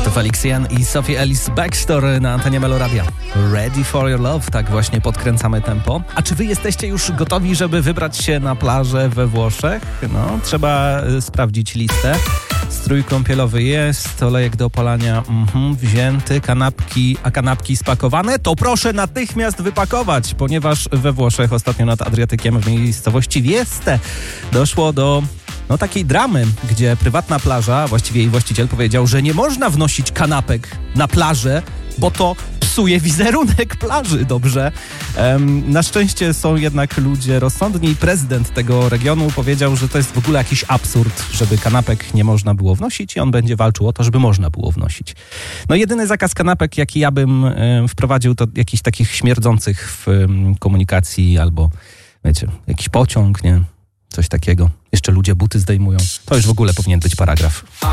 To Felix Jan i Sophie Ellis Baxter na antenie Meloradia. Ready for your love, tak właśnie podkręcamy tempo. A czy wy jesteście już gotowi, żeby wybrać się na plażę we Włoszech? No, trzeba sprawdzić listę. Strój kąpielowy jest, olejek do opalania wzięty, kanapki spakowane, to proszę natychmiast wypakować, ponieważ we Włoszech ostatnio nad Adriatykiem w miejscowości Vieste doszło do takiej dramy, gdzie prywatna plaża, właściwie jej właściciel powiedział, że nie można wnosić kanapek na plażę, bo to psuje wizerunek plaży, dobrze. Na szczęście są jednak ludzie rozsądni. Prezydent tego regionu powiedział, że to jest w ogóle jakiś absurd, żeby kanapek nie można było wnosić i on będzie walczył o to, żeby można było wnosić. No jedyny zakaz kanapek, jaki ja bym wprowadził, to jakichś takich śmierdzących w komunikacji albo, wiecie, jakiś pociąg, nie? Coś takiego. Jeszcze ludzie buty zdejmują. To już w ogóle powinien być paragraf.